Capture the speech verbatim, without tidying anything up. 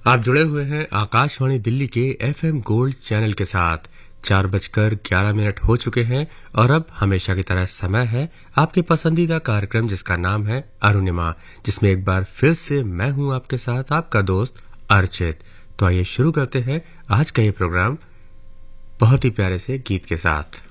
आप जुड़े हुए हैं आकाशवाणी दिल्ली के एफएम गोल्ड चैनल के साथ। चार बजकर ग्यारह मिनट हो चुके हैं और अब हमेशा की तरह समय है आपके पसंदीदा कार्यक्रम जिसका नाम है अरुणिमा, जिसमें एक बार फिर से मैं हूं आपके साथ आपका दोस्त अर्चित। तो आइए शुरू करते हैं आज का ये प्रोग्राम बहुत ही प्यारे से गीत के साथ।